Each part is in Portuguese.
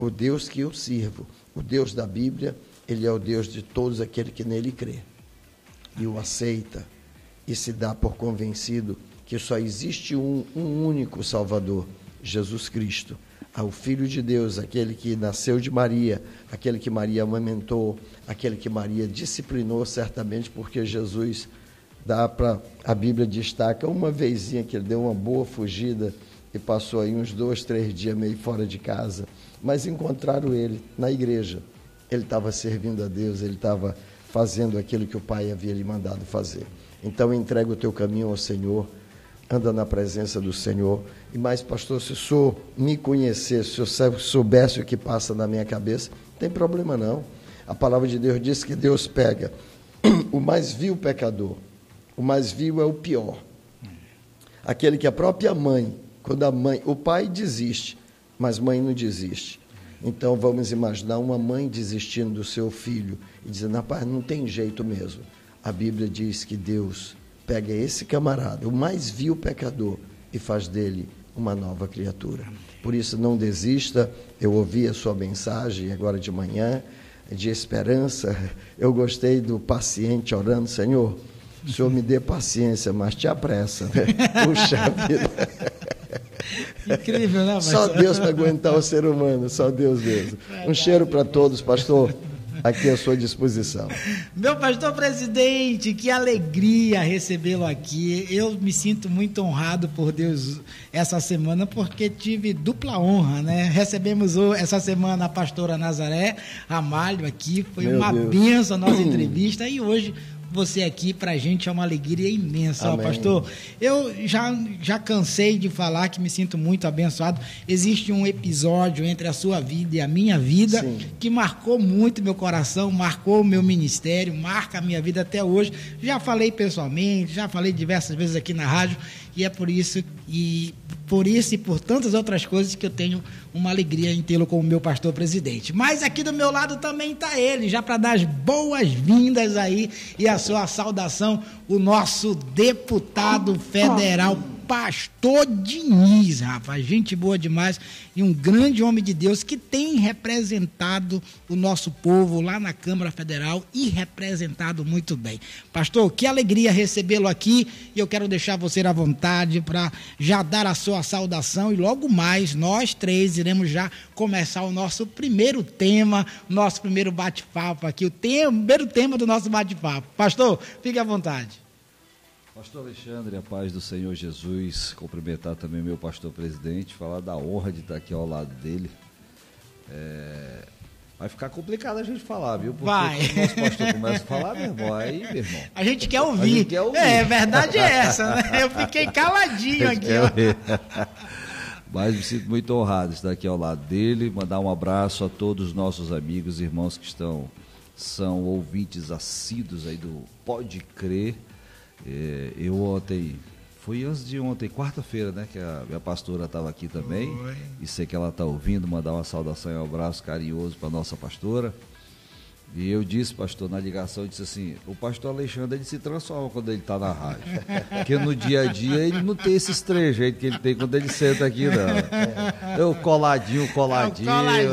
O Deus que eu sirvo, o Deus da Bíblia, ele é o Deus de todos aqueles que nele crê. E o aceita e se dá por convencido que só existe um único Salvador, Jesus Cristo. O Filho de Deus, aquele que nasceu de Maria, aquele que Maria amamentou, aquele que Maria disciplinou certamente, porque Jesus a Bíblia destaca uma vezinha que ele deu uma boa fugida e passou aí uns 2, 3 dias meio fora de casa, mas encontraram ele na igreja. Ele estava servindo a Deus, ele estava fazendo aquilo que o Pai havia lhe mandado fazer. Então entrega o teu caminho ao Senhor, anda na presença do Senhor. E mais, pastor, se o senhor me conhecesse, se o senhor soubesse o que passa na minha cabeça, não tem problema não. A palavra de Deus diz que Deus pega o mais vil pecador. O mais vil é o pior. Aquele que a própria mãe, o pai desiste, mas mãe não desiste. Então vamos imaginar uma mãe desistindo do seu filho e dizendo, rapaz, não tem jeito mesmo. A Bíblia diz que Deus pega esse camarada, o mais vil pecador, e faz dele uma nova criatura. Por isso não desista. Eu ouvi a sua mensagem agora de manhã, de esperança. Eu gostei do paciente orando, Senhor, o Senhor me dê paciência, mas te apressa, né? Puxa vida. Incrível, né? Só Deus para aguentar o ser humano, só Deus mesmo. Um cheiro para todos, pastor. Aqui à sua disposição. Meu pastor presidente, que alegria recebê-lo aqui. Eu me sinto muito honrado por Deus essa semana, porque tive dupla honra, né? Recebemos essa semana a pastora Nazaré Ramalho aqui, foi uma bênção a nossa entrevista, e hoje você aqui pra gente é uma alegria imensa. Ó, pastor, eu já cansei de falar que me sinto muito abençoado. Existe um episódio entre a sua vida e a minha vida, sim, que marcou muito meu coração, marcou o meu ministério, marca a minha vida até hoje. Já falei pessoalmente, já falei diversas vezes aqui na rádio, e é por isso e por tantas outras coisas que eu tenho uma alegria em tê-lo como meu pastor presidente. Mas aqui do meu lado também está ele, já para dar as boas-vindas aí e a sua saudação, o nosso deputado federal, pastor Diniz, rapaz, gente boa demais, e um grande homem de Deus que tem representado o nosso povo lá na Câmara Federal e representado muito bem. Pastor, que alegria recebê-lo aqui, e eu quero deixar você à vontade para já dar a sua saudação, e logo mais nós três iremos já começar o nosso primeiro tema, nosso primeiro bate-papo aqui, o primeiro tema do nosso bate-papo. Pastor, fique à vontade. Pastor Alexandre, a paz do Senhor Jesus, cumprimentar também meu pastor presidente, falar da honra de estar aqui ao lado dele. Vai ficar complicado a gente falar, viu? Porque quando o nosso pastor começa a falar, meu irmão, a gente quer ouvir. A verdade é essa, né? Eu fiquei caladinho aqui. Mas me sinto muito honrado de estar aqui ao lado dele, mandar um abraço a todos os nossos amigos e irmãos que são ouvintes assíduos aí do Pode Crer. Eu ontem, foi antes de ontem, quarta-feira, né, que a minha pastora estava aqui também. Oi. E sei que ela está ouvindo, mandar uma saudação e um abraço carinhoso para a nossa pastora. E eu disse, pastor, na ligação, eu disse assim, o pastor Alexandre, ele se transforma quando ele está na rádio. Porque no dia a dia ele não tem esses trejeitos que ele tem quando ele senta aqui, não. Eu coladinho, pode,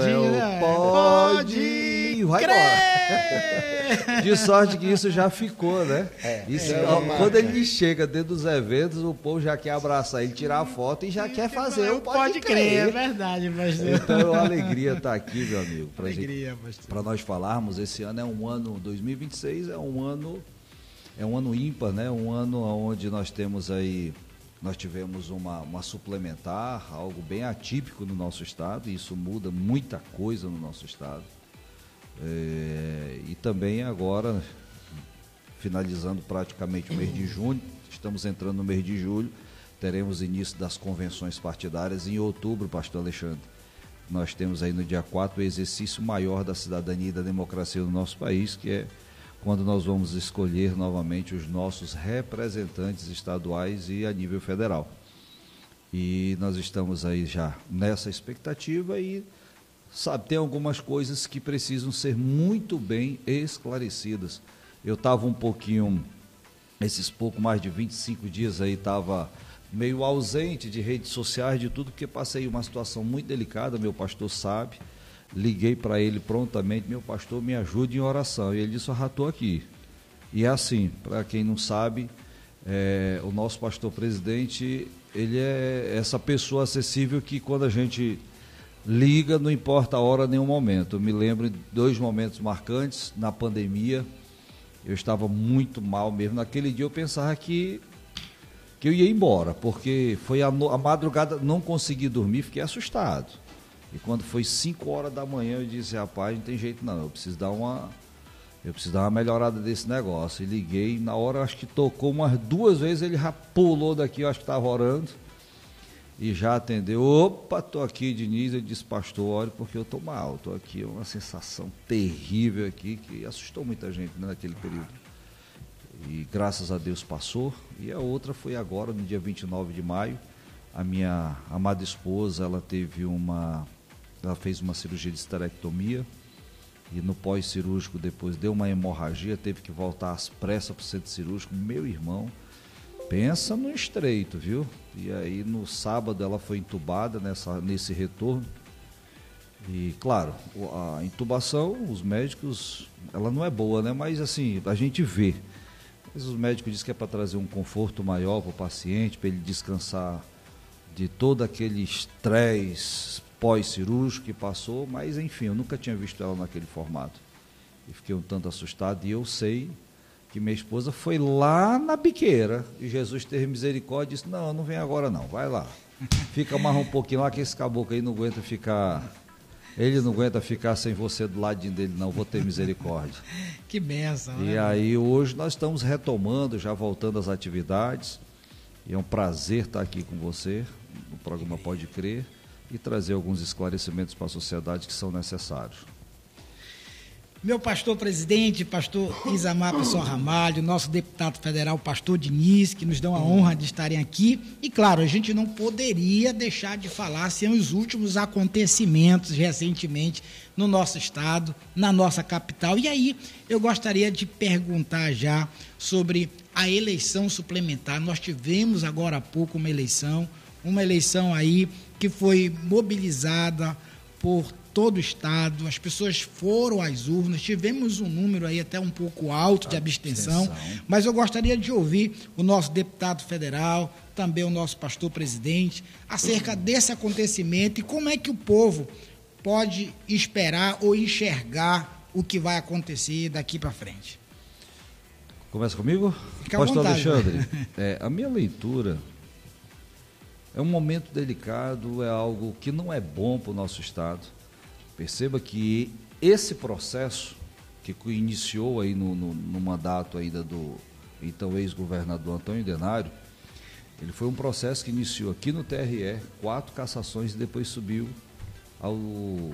vai embora. De sorte que isso já ficou, né? Quando ele chega dentro dos eventos, o povo já quer abraçar ele, tirar a foto e já quer fazer o Pode Crer. É verdade, pastor. Então é uma alegria estar aqui, meu amigo. Para nós falarmos, esse ano é um ano, 2026 é um ano ímpar, né? Um ano onde nós tivemos uma suplementar, algo bem atípico no nosso estado, e isso muda muita coisa no nosso estado. E também agora, finalizando praticamente o mês de junho, estamos entrando no mês de julho, teremos início das convenções partidárias em outubro, pastor Alexandre. Nós temos aí no dia 4 o exercício maior da cidadania e da democracia do nosso país, que é quando nós vamos escolher novamente os nossos representantes estaduais e a nível federal. E nós estamos aí já nessa expectativa e tem algumas coisas que precisam ser muito bem esclarecidas. Eu estava esses pouco mais de 25 dias aí, estava meio ausente de redes sociais, de tudo, porque passei uma situação muito delicada, meu pastor sabe, liguei para ele prontamente, meu pastor, me ajude em oração. E ele disse, eu já estou aqui. E é assim, para quem não sabe, o nosso pastor presidente, ele é essa pessoa acessível que quando a gente liga, não importa a hora nem o momento. Eu me lembro de 2 momentos marcantes na pandemia. Eu estava muito mal mesmo. Naquele dia eu pensava que eu ia embora, porque foi a madrugada, não consegui dormir, fiquei assustado. E quando foi 5 horas da manhã, eu disse, rapaz, não tem jeito não, eu preciso dar uma melhorada desse negócio. E liguei, na hora acho que tocou umas 2 vezes, ele já pulou daqui, eu acho que estava orando, e já atendeu. Opa, estou aqui, Diniz. Eu disse, pastor, olhe porque eu estou mal, estou aqui, uma sensação terrível aqui, que assustou muita gente, né, naquele período. E graças a Deus passou. E a outra foi agora, no dia 29 de maio, a minha amada esposa, ela fez uma cirurgia de esterectomia, e no pós-cirúrgico depois deu uma hemorragia, teve que voltar às pressas para o centro cirúrgico. Meu irmão, pensa no estreito, viu? E aí no sábado ela foi entubada nesse retorno. E claro, a intubação, os médicos, ela não é boa, né? Mas assim, a gente vê. Mas os médicos dizem que é para trazer um conforto maior para o paciente, para ele descansar de todo aquele estresse pós-cirúrgico que passou, mas enfim, eu nunca tinha visto ela naquele formato. E fiquei um tanto assustado, e eu sei que minha esposa foi lá na biqueira, e Jesus teve misericórdia e disse, não vem agora não, vai lá. Fica mais um pouquinho lá, que esse caboclo aí não aguenta ficar... Ele não aguenta ficar sem você do ladinho dele, não, vou ter misericórdia. Que bênção, né? E aí hoje nós estamos retomando, já voltando às atividades, e é um prazer estar aqui com você, no programa Pode Crer, e trazer alguns esclarecimentos para a sociedade que são necessários. Meu pastor presidente, pastor Isamar Pessoa Ramalho, nosso deputado federal, pastor Diniz, que nos dão a honra de estarem aqui. E claro, a gente não poderia deixar de falar sem os últimos acontecimentos recentemente no nosso estado, na nossa capital. E aí eu gostaria de perguntar já sobre a eleição suplementar. Nós tivemos agora há pouco uma eleição aí que foi mobilizada por todo o estado, as pessoas foram às urnas, tivemos um número aí até um pouco alto de abstenção, mas eu gostaria de ouvir o nosso deputado federal, também o nosso pastor presidente, acerca desse acontecimento e como é que o povo pode esperar ou enxergar o que vai acontecer daqui para frente. Começa comigo? Fica à pastor vontade, Alexandre, a minha leitura é um momento delicado, é algo que não é bom para o nosso estado. Perceba que esse processo que iniciou aí no mandato ainda do então ex-governador Antônio Denário, ele foi um processo que iniciou aqui no TRE, 4 cassações e depois subiu ao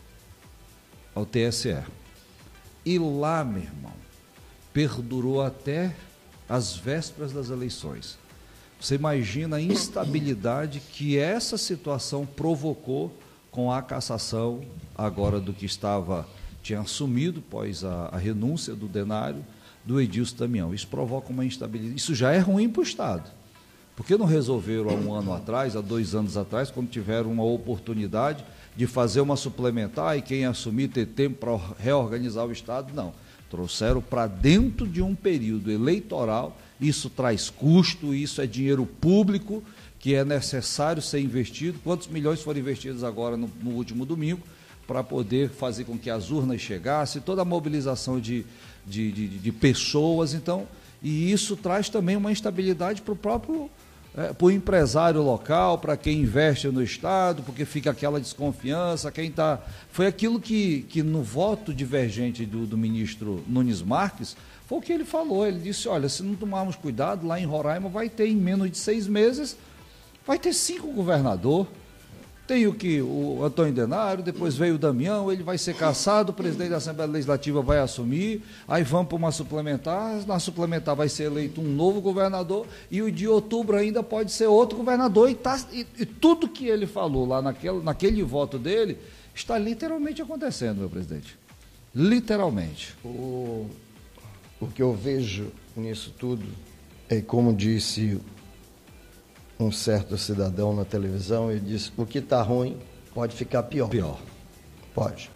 TSE. E lá, meu irmão, perdurou até as vésperas das eleições. Você imagina a instabilidade que essa situação provocou com a cassação agora do que tinha assumido após a renúncia do Denário, do Edilson Damião. Isso provoca uma instabilidade. Isso já é ruim para o Estado. Por que não resolveram há 1 ano atrás, há 2 anos atrás, quando tiveram uma oportunidade de fazer uma suplementar e quem assumir ter tempo para reorganizar o Estado? Não. Trouxeram para dentro de um período eleitoral. Isso traz custo, isso é dinheiro público que é necessário ser investido. Quantos milhões foram investidos agora no último domingo para poder fazer com que as urnas chegassem, toda a mobilização de pessoas. Então, e isso traz também uma instabilidade para o próprio para o empresário local, para quem investe no Estado, porque fica aquela desconfiança, foi aquilo que no voto divergente do ministro Nunes Marques, foi o que ele falou. Ele disse, olha, se não tomarmos cuidado, lá em Roraima vai ter, em menos de 6 meses, vai ter 5 governadores. Tem o Antônio Denário, depois veio o Damião, ele vai ser cassado, o presidente da Assembleia Legislativa vai assumir, aí vamos para uma suplementar, na suplementar vai ser eleito um novo governador, e o de outubro ainda pode ser outro governador, e tudo que ele falou lá naquele voto dele, está literalmente acontecendo, meu presidente. Literalmente. O que eu vejo nisso tudo é, como disse um certo cidadão na televisão, ele disse, o que está ruim pode ficar pior. Pode.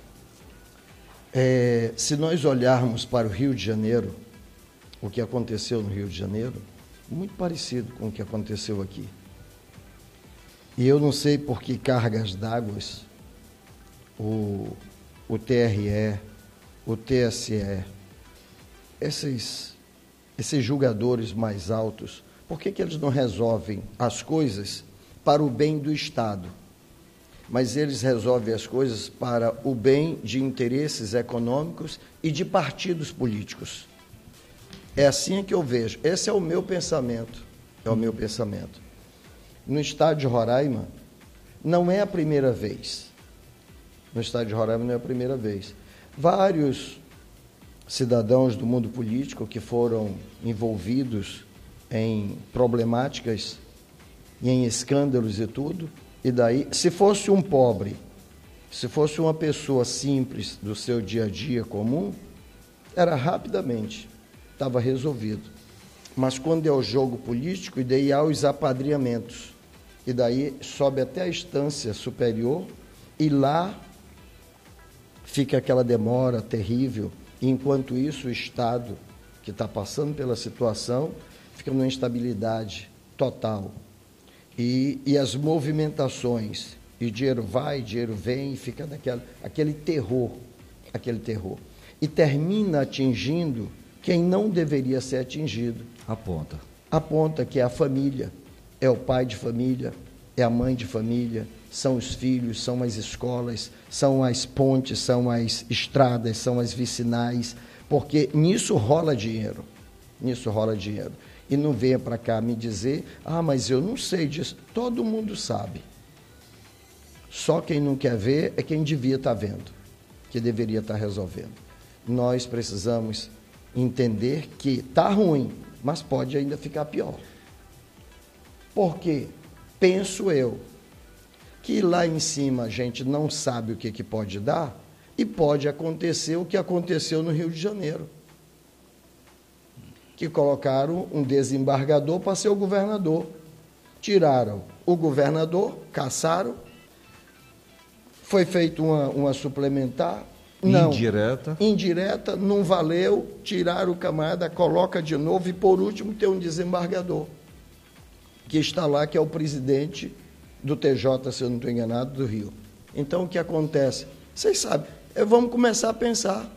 Se nós olharmos para o Rio de Janeiro, o que aconteceu no Rio de Janeiro, muito parecido com o que aconteceu aqui. E eu não sei por que cargas d'água o TRE, o TSE, esses julgadores mais altos, por que eles não resolvem as coisas para o bem do Estado? Mas eles resolvem as coisas para o bem de interesses econômicos e de partidos políticos. É assim que eu vejo. Esse é o meu pensamento. É o meu pensamento. No estado de Roraima, não é a primeira vez. No estado de Roraima não é a primeira vez. Vários cidadãos do mundo político que foram envolvidos em problemáticas e em escândalos e tudo, e daí, se fosse um pobre, se fosse uma pessoa simples do seu dia a dia comum, era rapidamente, estava resolvido. Mas quando é o jogo político, e daí há os apadrinhamentos, e daí sobe até a instância superior, e lá fica aquela demora terrível, e enquanto isso o Estado, que está passando pela situação, fica numa instabilidade total. E as movimentações, e dinheiro vai, dinheiro vem, e fica aquele terror. E termina atingindo quem não deveria ser atingido. Aponta que é a família, é o pai de família, é a mãe de família, são os filhos, são as escolas, são as pontes, são as estradas, são as vicinais, porque nisso rola dinheiro. E não venha para cá me dizer, mas eu não sei disso. Todo mundo sabe. Só quem não quer ver é quem devia estar vendo, que deveria estar resolvendo. Nós precisamos entender que está ruim, mas pode ainda ficar pior. Porque, penso eu, que lá em cima a gente não sabe o que pode dar e pode acontecer o que aconteceu no Rio de Janeiro. Que colocaram um desembargador para ser o governador. Tiraram o governador, caçaram, foi feita uma suplementar. Não, indireta, não valeu, tiraram o camarada, coloca de novo e, por último, tem um desembargador, que está lá, que é o presidente do TJ, se eu não estou enganado, do Rio. Então, o que acontece? Vocês sabem, vamos começar a pensar.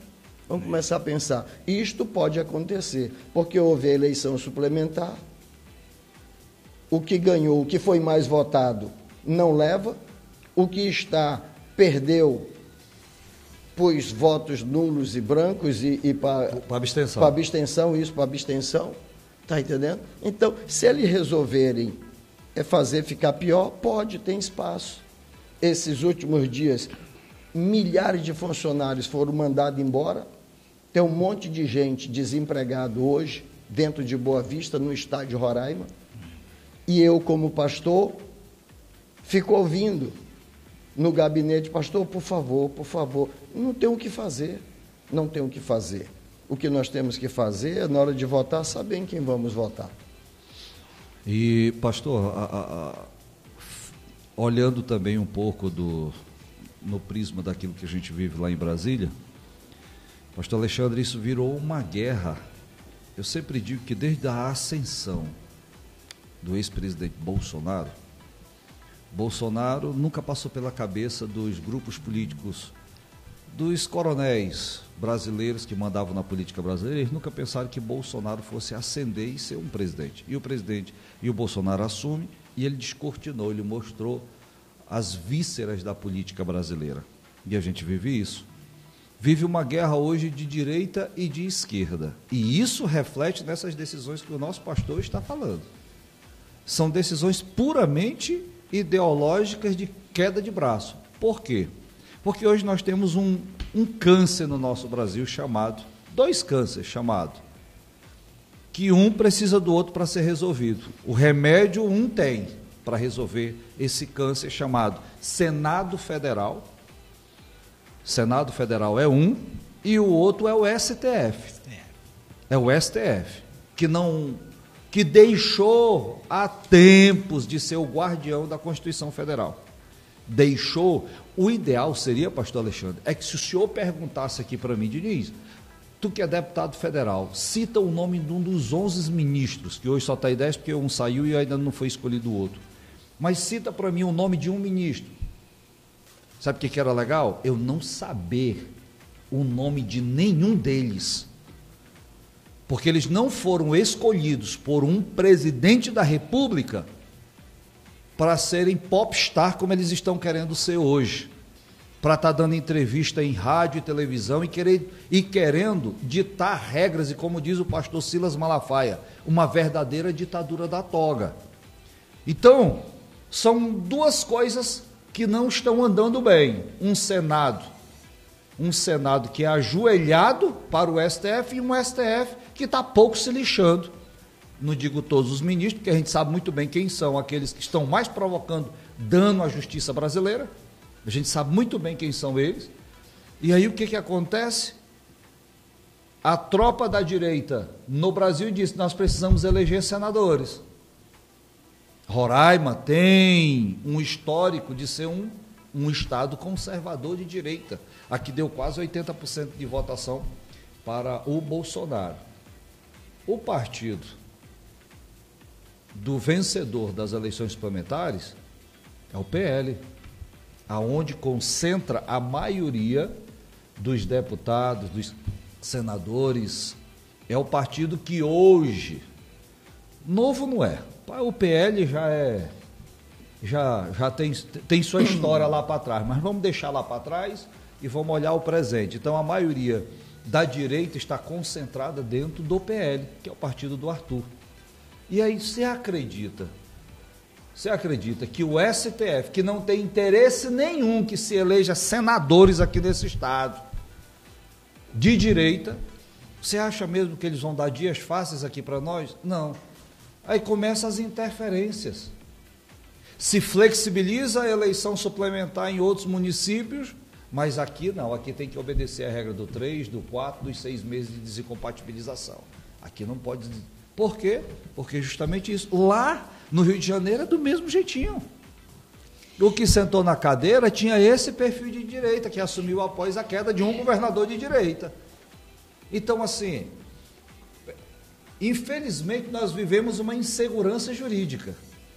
Isto pode acontecer, porque houve a eleição suplementar, o que ganhou, o que foi mais votado, não leva, o que está, perdeu, pôs votos nulos e brancos e para abstenção, está entendendo? Então, se eles resolverem fazer ficar pior, tem espaço. Esses últimos dias, milhares de funcionários foram mandados embora. Tem um monte de gente desempregado hoje, dentro de Boa Vista, no estado de Roraima. E eu, como pastor, fico ouvindo no gabinete, pastor, por favor, não tem o que fazer. O que nós temos que fazer é, na hora de votar, saber em quem vamos votar. E, pastor, olhando também um pouco no prisma daquilo que a gente vive lá em Brasília, pastor Alexandre, isso virou uma guerra. Eu sempre digo que desde a ascensão do ex-presidente Bolsonaro nunca passou pela cabeça dos grupos políticos, dos coronéis brasileiros que mandavam na política brasileira, eles nunca pensaram que Bolsonaro fosse ascender e ser um presidente. E o Bolsonaro assume e ele descortinou, ele mostrou as vísceras da política brasileira. E a gente vive isso. Vive uma guerra hoje de direita e de esquerda. E isso reflete nessas decisões que o nosso pastor está falando. São decisões puramente ideológicas de queda de braço. Por quê? Porque hoje nós temos um câncer no nosso Brasil dois cânceres chamados, que um precisa do outro para ser resolvido. O remédio um tem para resolver esse câncer chamado Senado Federal. Senado Federal é um, e o outro é o STF. É o STF, que deixou há tempos de ser o guardião da Constituição Federal. deixou, o ideal seria, pastor Alexandre, é que se o senhor perguntasse aqui para mim, Diniz, tu que é deputado federal, cita o nome de um dos 11 ministros, que hoje só está em 10 porque um saiu e ainda não foi escolhido o outro, mas cita para mim o nome de um ministro. Sabe o que era legal? Eu não saber o nome de nenhum deles, porque eles não foram escolhidos por um presidente da República para serem popstar como eles estão querendo ser hoje, para estar dando entrevista em rádio e televisão e querendo ditar regras, e como diz o pastor Silas Malafaia, uma verdadeira ditadura da toga. Então, são duas coisas que não estão andando bem. Um Senado que é ajoelhado para o STF, e um STF que está pouco se lixando. Não digo todos os ministros, porque a gente sabe muito bem quem são aqueles que estão mais provocando dano à justiça brasileira. A gente sabe muito bem quem são eles. E aí o que acontece? A tropa da direita no Brasil disse: nós precisamos eleger senadores. Roraima tem um histórico de ser um estado conservador de direita. Aqui deu quase 80% de votação para o Bolsonaro. O partido do vencedor das eleições suplementares é o PL, aonde concentra a maioria dos deputados, dos senadores. É o partido que hoje, novo não é, o PL já tem sua história lá para trás, mas vamos deixar lá para trás e vamos olhar o presente. Então a maioria da direita está concentrada dentro do PL, que é o partido do Arthur. E aí você acredita que o STF, que não tem interesse nenhum que se eleja senadores aqui nesse estado, de direita, você acha mesmo que eles vão dar dias fáceis aqui para nós? Não. Aí começam as interferências. Se flexibiliza a eleição suplementar em outros municípios, mas aqui não, aqui tem que obedecer a regra do 3, do 4, dos 6 meses de desincompatibilização. Aqui não pode. Por quê? Porque justamente isso. Lá no Rio de Janeiro é do mesmo jeitinho. O que sentou na cadeira tinha esse perfil de direita, que assumiu após a queda de um governador de direita. Então, assim, infelizmente nós vivemos uma insegurança jurídica.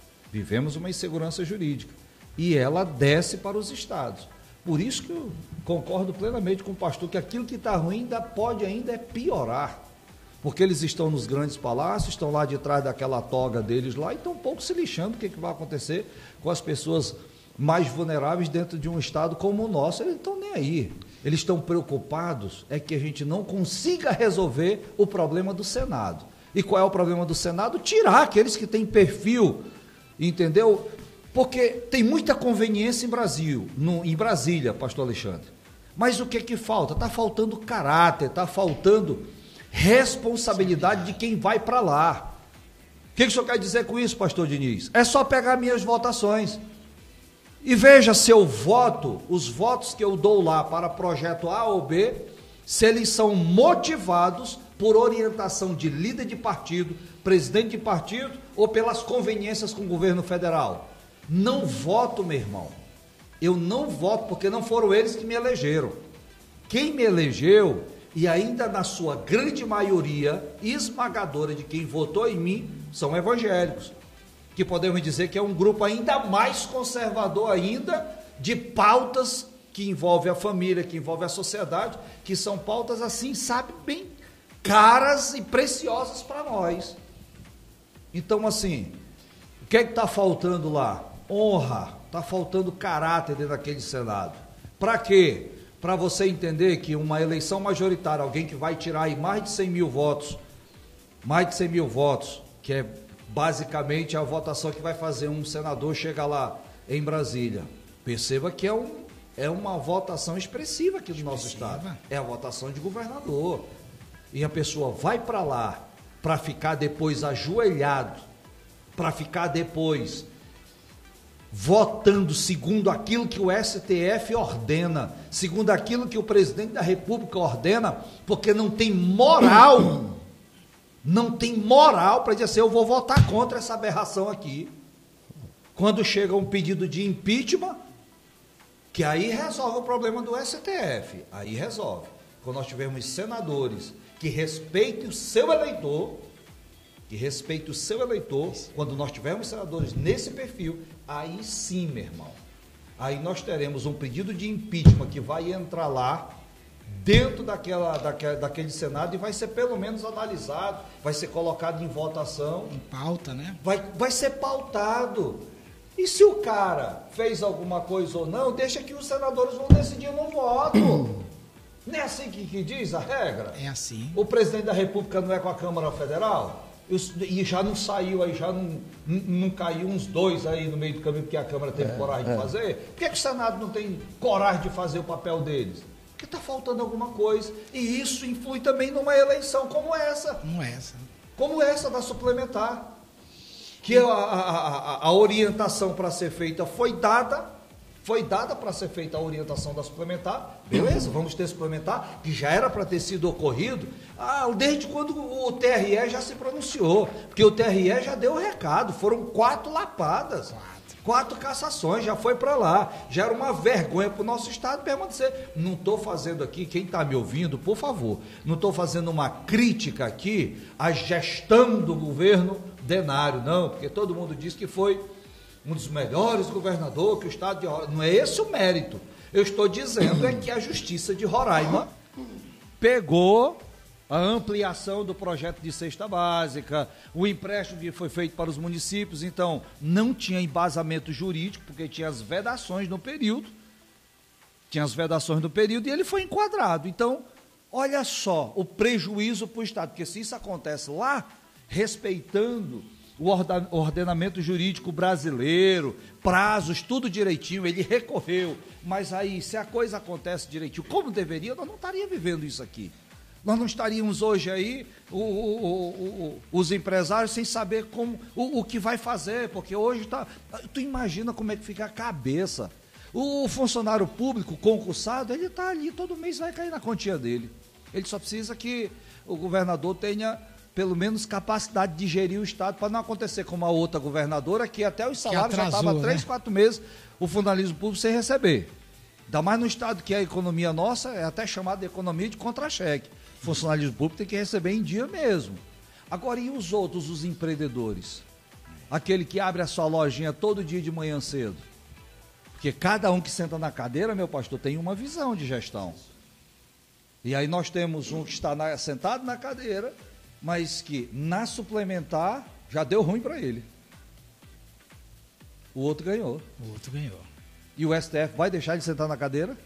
E ela desce para os estados. Por isso que eu concordo plenamente com o pastor, que aquilo que está ruim pode ainda piorar. Porque eles estão nos grandes palácios, estão lá de trás daquela toga deles lá, e estão um pouco se lixando o que vai acontecer com as pessoas mais vulneráveis dentro de um estado como o nosso. Eles não estão nem aí. Eles estão preocupados é que a gente não consiga resolver o problema do Senado. E qual é o problema do Senado? Tirar aqueles que têm perfil, entendeu? Porque tem muita conveniência em Brasília, pastor Alexandre. Mas o que falta? Está faltando caráter, está faltando responsabilidade de quem vai para lá. O que o senhor quer dizer com isso, pastor Diniz? É só pegar minhas votações e veja se eu voto, os votos que eu dou lá para projeto A ou B, se eles são motivados por orientação de líder de partido, presidente de partido, ou pelas conveniências com o governo federal. Não voto, meu irmão. Eu não voto porque não foram eles que me elegeram. Quem me elegeu, e ainda na sua grande maioria esmagadora de quem votou em mim, são evangélicos, que podemos dizer que é um grupo ainda mais conservador ainda, de pautas que envolvem a família, que envolvem a sociedade, que são pautas assim, sabe, bem caras e preciosas para nós. Então, assim, o que está faltando lá? Honra, está faltando caráter dentro daquele Senado. Para quê? Para você entender que uma eleição majoritária, alguém que vai tirar aí mais de 100 mil votos, que é basicamente a votação que vai fazer um senador chegar lá em Brasília. Perceba que é uma votação expressiva aqui do nosso estado. É a votação de governador. E a pessoa vai para lá para ficar depois ajoelhado, para ficar depois votando segundo aquilo que o STF ordena, segundo aquilo que o presidente da República ordena, porque não tem moral para dizer assim, eu vou votar contra essa aberração aqui. Quando chega um pedido de impeachment, Que aí resolve o problema do STF. Aí resolve. Quando nós tivermos senadores que respeitem o seu eleitor, quando nós tivermos senadores nesse perfil, aí sim, meu irmão, aí nós teremos um pedido de impeachment que vai entrar lá, dentro daquele Senado, e vai ser pelo menos analisado, vai ser colocado em votação. Em pauta, né? Vai ser pautado. E se o cara fez alguma coisa ou não, deixa que os senadores vão decidir no voto. Não é assim que diz a regra? É assim. O presidente da República não é com a Câmara Federal? E já não saiu aí, já não caiu uns 2 aí no meio do caminho, porque a Câmara teve coragem de fazer? Por que o Senado não tem coragem de fazer o papel deles? Porque está faltando alguma coisa. E isso influi também numa eleição como essa. Como essa da suplementar. Que a orientação para ser feita foi dada para ser feita a orientação da suplementar. Beleza, vamos ter suplementar, que já era para ter sido ocorrido desde quando o TRE já se pronunciou. Porque o TRE já deu o recado, foram 4 lapadas. 4 cassações, já foi para lá, já era uma vergonha para o nosso Estado permanecer. Não estou fazendo aqui, quem está me ouvindo, por favor, não estou fazendo uma crítica aqui à gestão do governo Denário, não, porque todo mundo diz que foi um dos melhores governadores que o Estado de Roraima. Não é esse o mérito. Eu estou dizendo que a Justiça de Roraima pegou a ampliação do projeto de cesta básica, o empréstimo que foi feito para os municípios, então não tinha embasamento jurídico, porque tinha as vedações no período, e ele foi enquadrado. Então, olha só o prejuízo para o Estado, porque se isso acontece lá, respeitando o ordenamento jurídico brasileiro, prazos, tudo direitinho, ele recorreu, mas aí, se a coisa acontece direitinho, como deveria, nós não estaríamos vivendo isso aqui. Nós não estaríamos hoje aí, os empresários, sem saber o que vai fazer, porque hoje está... Tu imagina como é que fica a cabeça. O funcionário público concursado, ele está ali, todo mês vai cair na continha dele. Ele só precisa que o governador tenha, pelo menos, capacidade de gerir o Estado, para não acontecer como a outra governadora, que até os salários já estavam há 3, 4 meses, o funcionalismo público sem receber. Ainda mais no Estado que a economia nossa é até chamada de economia de contra-cheque. O funcionalismo público tem que receber em dia mesmo. Agora, e os outros, os empreendedores? Aquele que abre a sua lojinha todo dia de manhã cedo. Porque cada um que senta na cadeira, meu pastor, tem uma visão de gestão. E aí nós temos um que está sentado na cadeira, mas que na suplementar já deu ruim para ele. O outro ganhou. O outro ganhou. E o STF vai deixar ele sentar na cadeira?